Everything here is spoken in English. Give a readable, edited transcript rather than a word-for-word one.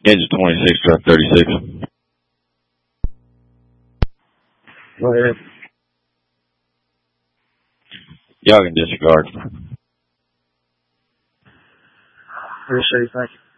Engine 26, truck 36. Go ahead. Y'all can disregard. Appreciate it. Thank you.